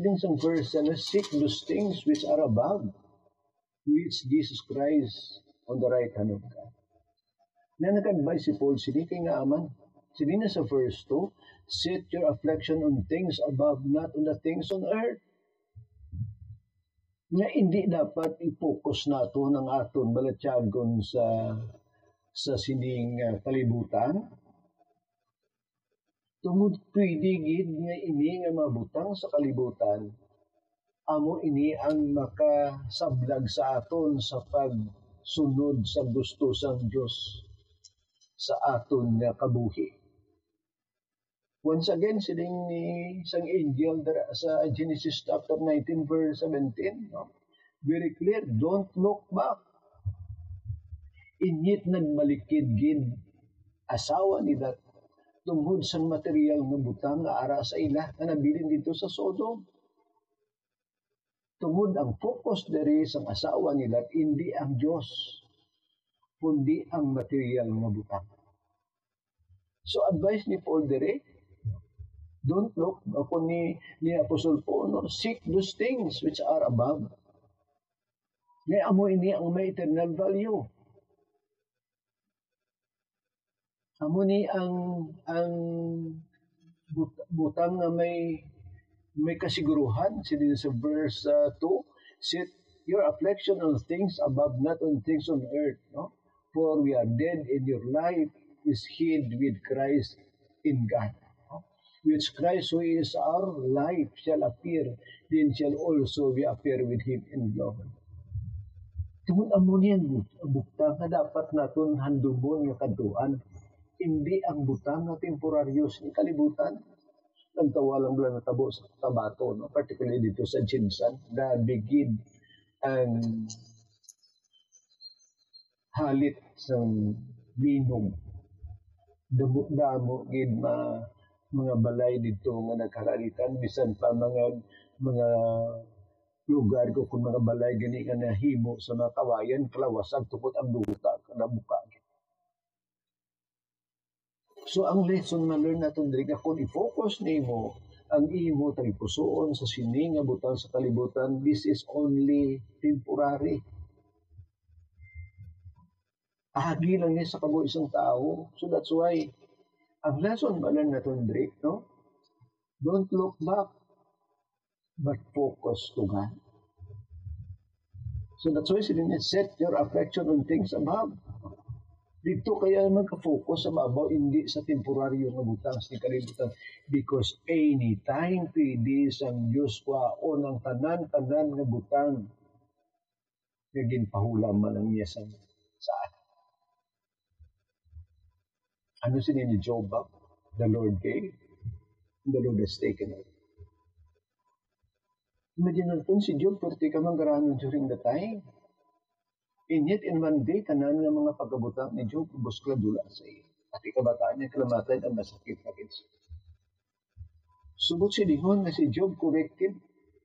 din sa verse na seek those things which are above, which Jesus Christ on the right hand of God. Na nag-advise si Paul, sini kay nga aman, sini na sa verse 2, set your affection on things above, not on the things on earth. Nga hindi dapat i-focus nato ng aton balatyagon sa sining kalibutan. Tungod pwede gid nga ini nga mabutang sa kalibutan, amo ini ang makasablag sa aton sa pagsunod sa gusto sang Dios sa aton nga kabuhi. Once again, sining ni isang angel sa Genesis chapter 19 verse 17, no? Very clear, don't look back. Inyit nagmalikid gid asawa ni Dat tungod sa material nga butang nga ara sa ila nga nabilin dito sa Sodom. Tungod ang focus diri sang asawa ni Lot hindi ang Dios, kundi ang material nga butang. So advice ni Paul diri, don't look, ako ni Apostle Paul, no? Seek those things which are above. Ngay amo ini ang may eternal value. Amo ni ang butang nga may kasiguruhan. Sino sa verse 2, set your affection on things above, not on things on earth. No? For we are dead and your life is hid with Christ in God. Which Christ who is our life shall appear, then shall also we appear with Him in glory. Tungod amo niyang butang nga dapat naton handumon nga kaduan, hindi ang butang nga temporaryos ni kalibutan. Nagtawalang lang natabo sa Tabato, no? Particularly dito sa Jinsan, na bigid ang halit sa binom. Damo gid mga balay dito nga nagkaralitan, bisan pa mga lugar ko kung mga balay gani nga nahimo sa mga kawayan, kalawasan tukot ang duta kada buka. So ang lesson na learn natin diri nga kung i-focus nimo ang imo talipusoon sa sini nga butang sa kalibutan, this is only temporary. Ahagi lang niya sa kabuhi isang tao. So that's why ang lesson ba learn natin diri, no? Don't look back, but focus to God. So that's why sila niya, set your affection on things above. Dito kaya magka-focus sa babaw, hindi sa temporaryo nga butang sa kalibutan. Because anytime pwede sang Diyos kwaon ang tanan-tanan nga butang nga ginpahulam man ang niya sa atin. Ano sila ni Job? The Lord gave, the Lord has taken it. Imagine natin si Job, pwerte ka manggaranon during the time. And yet, in one day, tanan nga mga pagkabutang ni Job, ubos kladula sa iyo. At ikabataan niya, kalamatan ang masakit na kinsa. Subot si Dihon na si Job corrected.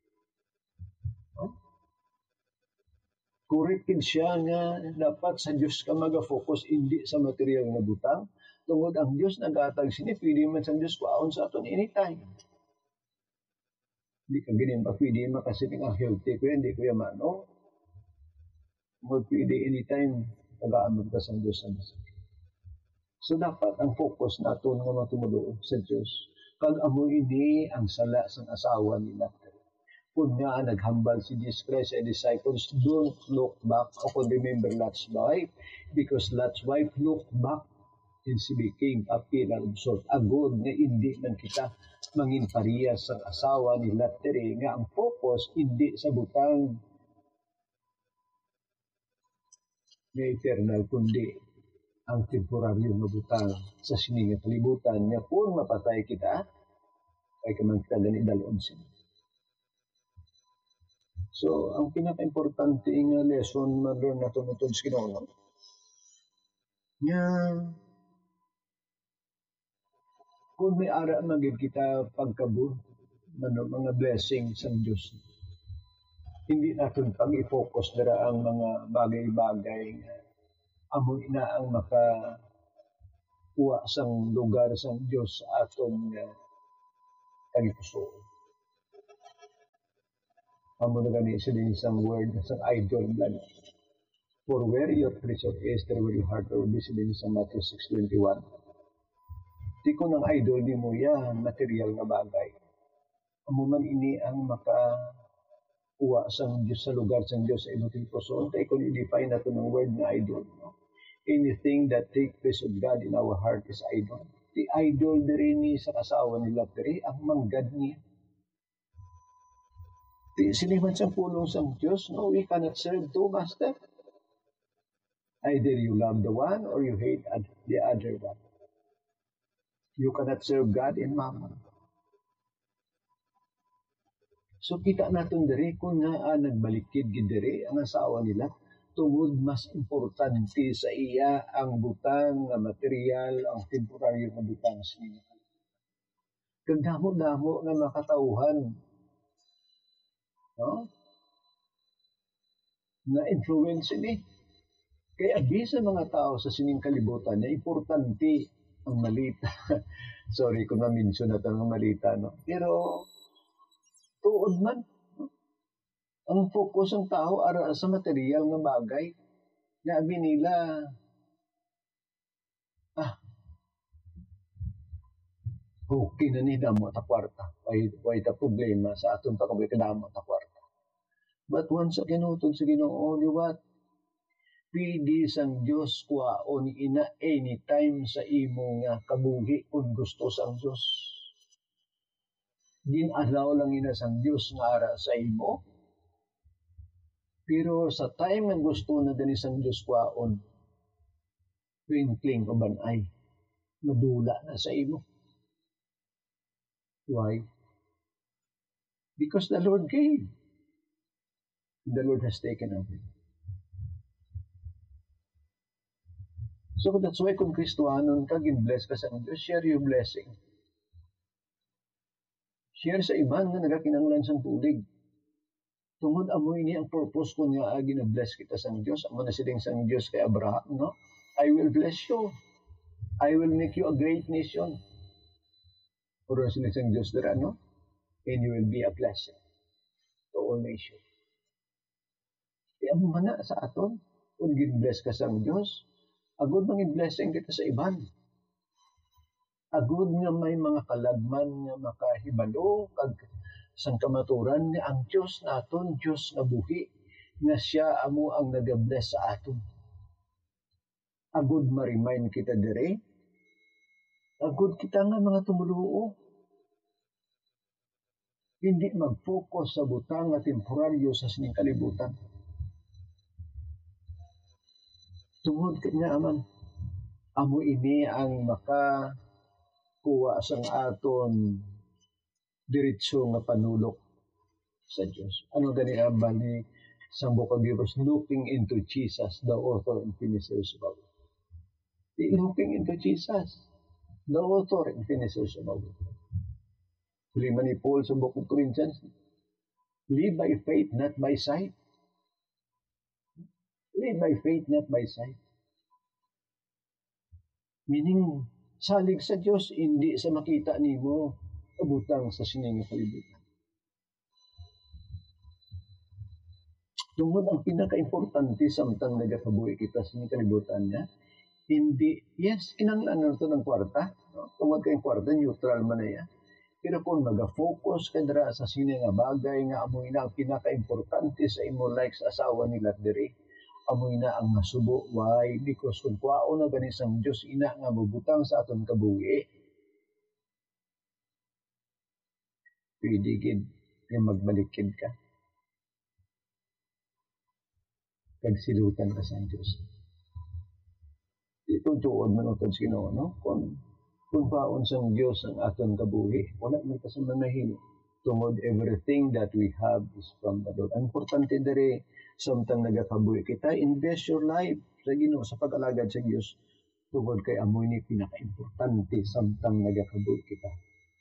Corrected siya nga dapat sa Diyos ka mag-focus, hindi sa material nga butang. Tungod ang Diyos nag-atag sini, pwede man sa Diyos kwaon sa aton anytime. Hindi ka ganyan pa, pwede man kasi nga healthy ko yan, hindi ko yaman, no? Or pwede anytime tagaan ka sa Diyos ang masakit. So dapat ang focus nato nga matumulo sa Diyos. Kag amo ini ang sala sang asawa ni Lot. Kung nga naghambal si Jesus Christ and disciples, don't look back. Ako remember Lot's wife, because Lot's wife looked back and she became a pillar of salt. Agod nga hindi man kita mangin parehas sa asawa ni Lot nga ang focus hindi sa butang nga eternal, kundi ang temporaryo nga butang sa sining nga kalibutan nga kung mapatay kita, ay kamang kita gani dalon sila. So, ang pinaka-importante nga lesson na learn na tunutod sa Ginoo nga kung may ara magid kita pagkabud mga blessing sa Diyos, hindi natin pag-i-focus dara ang mga bagay-bagay nga amo na ang makakuha sang lugar sang Diyos sa aton kalipusoon. Amo na gani sa din isang word sa idol blood. For where your treasure is, there will your heart will be sa din sa Matthew 6:21. Di ko ng idol di mo yan, material na bagay. Amo man ini ang makakuha sa Diyos sa lugar sa Diyos sa inutil ko. So, kung i-define na ito ng word na idol, no? Anything that take place of God in our heart is idol. The idol diri ni sa kasawa nila diri ang manggad niya. Di siniman sa pulong sa Diyos, no? We cannot serve two masters. Either you love the one or you hate the other one. You cannot serve God and Mammon. So kita natin diri kung nga nagbalikid gid diri ang asawa nila tungod mas importante sa iya ang butang nga material, ang temporaryo nga butang sa niya. Kag damo-damo nga makatauhan, no? Na influence ni. Kaya bisa mga tao sa sining kalibutan na importante ang malita. Sorry kung na-mention na ang malita, no? Pero tuod man, ang focus ng tao ara sa material nga bagay. Nabi nila, okay na ni damo ta kwarta. Way ta problema sa aton pagkaboy kadamo ta kwarta. But once sa kinutod sa Ginoo, liwat, pidi sang Diyos kuhaon ina anytime sa imo nga kabuhi kung gusto sang Diyos. Ginadlaw lang ina sang Diyos nga ara sa imo. Pero sa time nga gusto na gani sang Diyos kuhaon, twinkling o banay, madula na sa imo. Why? Because the Lord gave. The Lord has taken away. So that's why kung Kristohanon ka, gin-bless ka sa Diyos, share your blessing. Share sa iban nga nagakinanglan sang tulig. Tungod amoy ni ang purpose ko nga gina-bless kita sang Diyos. Amo na siling sang Diyos kay Abraham, no? I will bless you. I will make you a great nation. Puro siling sang Diyos dira, no? And you will be a blessing to all nations. Kaya mo man na sa aton, kung gin-bless ka sang Diyos, agud mangin blessing kita sa iban. Agud nga may mga kalagman nga makahibalo kag sang kamaturan nga ang Diyos naton, Diyos nga buhi, nga siya amo ang nag-bless sa aton. Agud ma-remind kita dire, agud kita nga mga tumuluo. Hindi mag-focus sa butang at temporaryo sa sining kalibutan. Tungod kanya aman, amo ini ang makakuha sang aton diretso nga panulok sa Diyos. Ano gani abal ni sang Book of Hebrews, looking into Jesus, the author and finisher of our faith. Looking into Jesus, the author and finisher of our faith. Lima ni Paul sa Book of Corinthians, live by faith, not by sight. Live by faith, not by sight. Meaning, salig sa Diyos, hindi sa makita nimo kabutang sa sining kalibutan. Tungod ang pinaka-importante samtang nagakabuhi kita sa sining kalibutan niya, hindi, yes, kinanglan na ito ng kwarta. No? Tungod kayong kwarta, neutral man na yan. Pero kung mag-focus ka dira sa sining nga bagay nga amoy na ang pinaka-importante sa imo like sa asawa nila diri, amoy na ang masubo. Why? Because kung kuwao na ganis ang Diyos ina nga mabutang sa aton kabuhi, pwede gid nga magbalikid ka. Kag silutan ka sa Diyos. Itong tuod man utod sa Ginoo, no? Kung paon sang Diyos ang aton kabuhi, wala man ka sa manahimo. Tungod everything that we have is from the Lord. Ang importante dere, samtang nagakabuhi kita, invest your life sa Ginoo sa pag-alagad sa Diyos. Tungod kay amoy ni pinaka-importante samtang nagakabuhi kita.